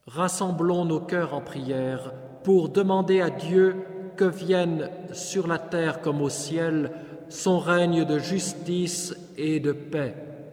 Rassemblons nos cœurs en prière pour demander à Dieu que vienne sur la terre comme au ciel son règne de justice et de paix.